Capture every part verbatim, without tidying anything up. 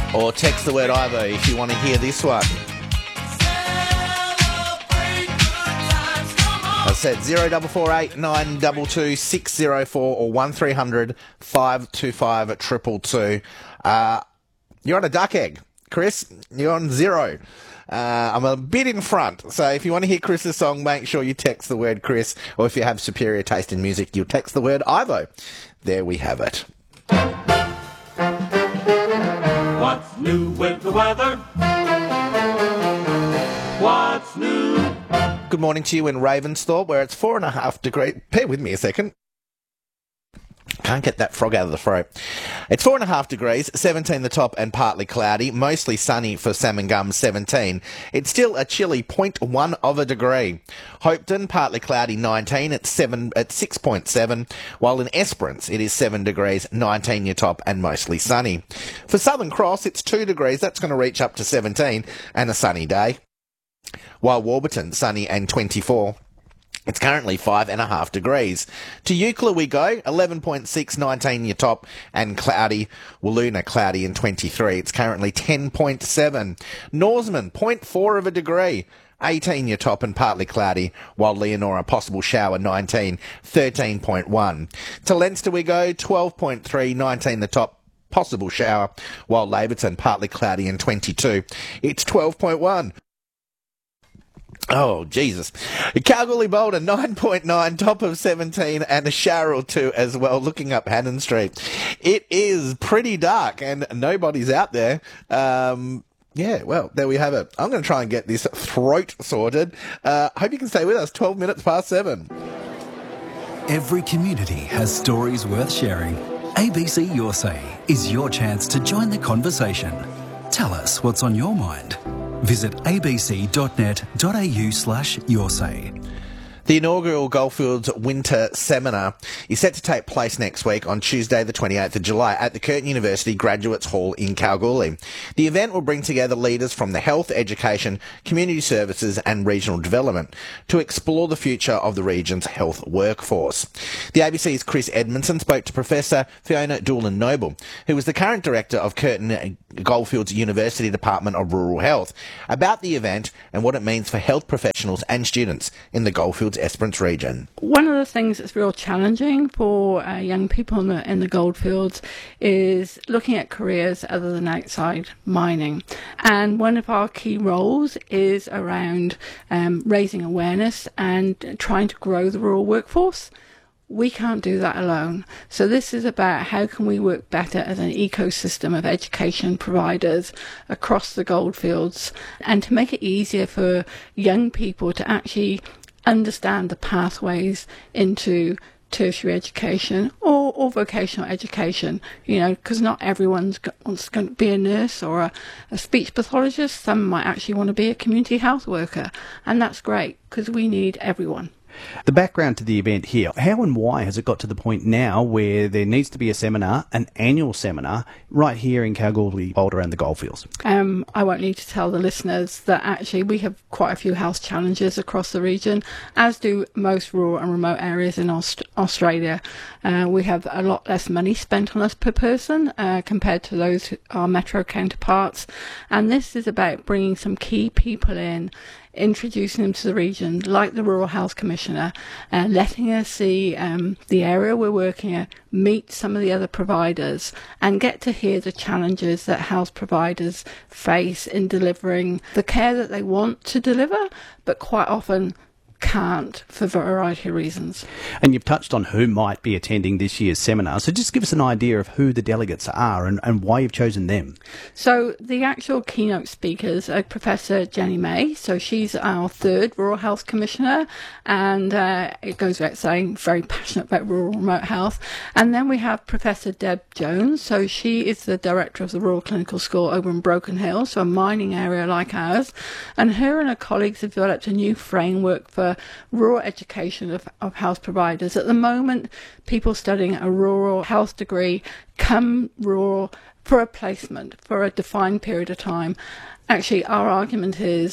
Or text the word Ivo if you want to hear this one. I said zero double four eight nine double two six zero four or one three hundred five two five triple two. Uh, you're on a duck egg, Chris. You're on zero. Uh, I'm a bit in front, so if you want to hear Chris's song, make sure you text the word Chris, or if you have superior taste in music, you'll text the word Ivo. There we have it. What's new with the weather? What's new? Good morning to you in Ravensthorpe, where it's four and a half degrees. Bear with me a second. Can't get that frog out of the throat. It's four and a half degrees, seventeen the top and partly cloudy, mostly sunny for Salmon Gums, seventeen. It's still a chilly zero point one of a degree. Hopetoun, partly cloudy, nineteen at seven at six point seven, while in Esperance it is seven degrees, nineteen your top and mostly sunny. For Southern Cross, it's two degrees, that's going to reach up to seventeen and a sunny day. While Warburton, sunny and twenty-four. It's currently five and a half degrees. To Eucla we go, eleven point six, nineteen your top, and cloudy. Wiluna, cloudy and twenty-three. It's currently ten point seven. Norseman, zero point four of a degree. eighteen your top and partly cloudy, while Leonora, possible shower, nineteen, thirteen point one. To Leinster we go, twelve point three, nineteen the top, possible shower, while Laverton, partly cloudy and twenty-two. It's twelve point one. Oh, Jesus. Kalgoorlie Boulder, nine point nine, top of seventeen, and a shower or two as well, looking up Hannon Street. It is pretty dark, and nobody's out there. Um... Yeah, well, there we have it. I'm going to try and get this throat sorted. Uh, hope you can stay with us. twelve minutes past seven. Every community has stories worth sharing. A B C Your Say is your chance to join the conversation. Tell us what's on your mind. Visit abc.net.au slash your say. The inaugural Goldfields Winter Seminar is set to take place next week on Tuesday the twenty-eighth of July at the Curtin University Graduates Hall in Kalgoorlie. The event will bring together leaders from the health, education, community services and regional development to explore the future of the region's health workforce. The A B C's Chris Edmondson spoke to Professor Fiona Doolan-Noble, who is the current director of Curtin Goldfields University Department of Rural Health, about the event and what it means for health professionals and students in the Goldfields Esperance region. One of the things that's real challenging for uh, young people in the, in the goldfields is looking at careers other than outside mining. And one of our key roles is around um, raising awareness and trying to grow the rural workforce. We can't do that alone. So this is about how can we work better as an ecosystem of education providers across the goldfields, and to make it easier for young people to actually understand the pathways into tertiary education or, or vocational education, you know, because not everyone's go- wants to be a nurse or a, a speech pathologist. Some might actually want to be a community health worker, and that's great because we need everyone. The background to the event here, how and why has it got to the point now where there needs to be a seminar, an annual seminar, right here in Kalgoorlie, Boulder and the Goldfields? Um, I won't need to tell the listeners that actually we have quite a few health challenges across the region, as do most rural and remote areas in Aust- Australia. Uh, we have a lot less money spent on us per person uh, compared to those who, our metro counterparts. And this is about bringing some key people in, introducing them to the region, like the Rural Health Commissioner, uh, letting us see um, the area we're working at, meet some of the other providers, and get to hear the challenges that health providers face in delivering the care that they want to deliver, but quite often can't for a variety of reasons. And you've touched on who might be attending this year's seminar, so just give us an idea of who the delegates are and, and why you've chosen them. So the actual keynote speakers are Professor Jenny May, so she's our third Rural Health Commissioner, and uh, it goes without saying, very passionate about rural remote health. And then we have Professor Deb Jones, so she is the director of the Rural Clinical School over in Broken Hill, so a mining area like ours, and her and her colleagues have developed a new framework for rural education of, of health providers. At the moment, people studying a rural health degree come rural for a placement for a defined period of time. Actually, our argument is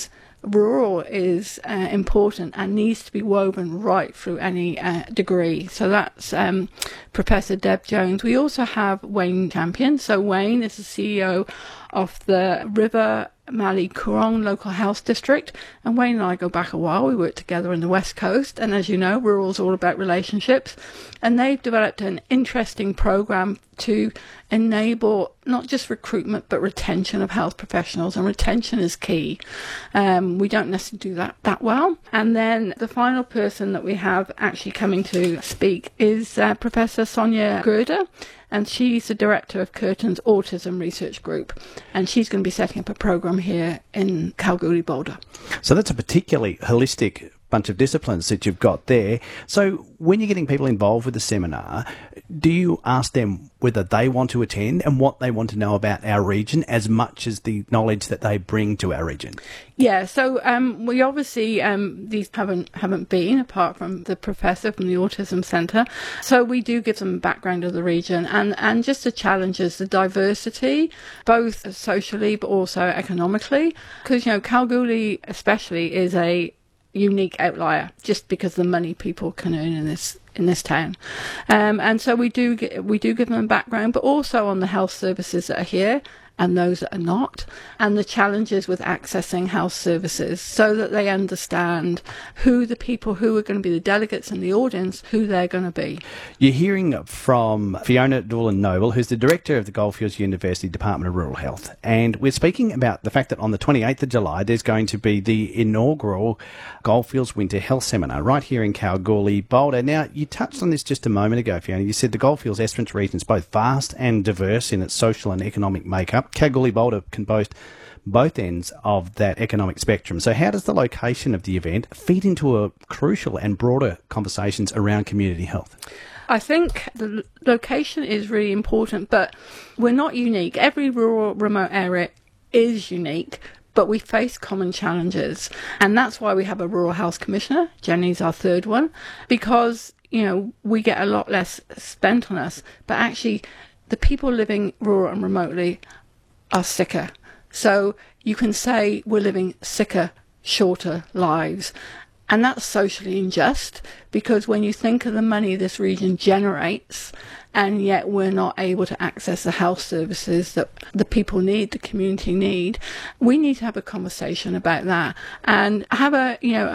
rural is uh, important and needs to be woven right through any uh, degree. So that's um, Professor Deb Jones. We also have Wayne Champion. So Wayne is the C E O of the River Mali Coorong Local Health District, and Wayne and I go back a while. We work together on the West Coast, and as you know, rural is all about relationships, and they've developed an interesting program to enable not just recruitment but retention of health professionals, and retention is key. Um, we don't necessarily do that that well. And then the final person that we have actually coming to speak is uh, Professor Sonia Gerda, and she's the director of Curtin's Autism Research Group, and she's going to be setting up a program here in Kalgoorlie Boulder. So that's a particularly holistic bunch of disciplines that you've got there. So when you're getting people involved with the seminar, do you ask them whether they want to attend and what they want to know about our region as much as the knowledge that they bring to our region? Yeah, so um, we obviously, um, these haven't haven't been, apart from the professor from the Autism Centre. So we do give them a background of the region and, and just the challenges, the diversity, both socially but also economically. Because, you know, Kalgoorlie especially is a unique outlier just because of the money people can earn in this in this town, um, and so we do get, we do give them a background, but also on the health services that are here and those that are not, and the challenges with accessing health services, so that they understand who the people who are going to be the delegates in the audience, who they're going to be. You're hearing from Fiona Doolan-Noble, who's the director of the Goldfields University Department of Rural Health, and we're speaking about the fact that on the twenty-eighth of July there's going to be the inaugural Goldfields Winter Health Seminar right here in Kalgoorlie Boulder. Now, you touched on this just a moment ago, Fiona. You said the Goldfields Esperance region is both vast and diverse in its social and economic makeup. Kalgoorlie Boulder can boast both ends of that economic spectrum. So how does the location of the event feed into a crucial and broader conversations around community health? I think the location is really important, but we're not unique. Every rural, remote area is unique, but we face common challenges. And that's why we have a Rural Health Commissioner. Jenny's our third one, because, you know, we get a lot less spent on us, but actually the people living rural and remotely are sicker. So you can say we're living sicker, shorter lives. And that's socially unjust, because when you think of the money this region generates, and yet we're not able to access the health services that the people need, the community need, we need to have a conversation about that and have a, you know,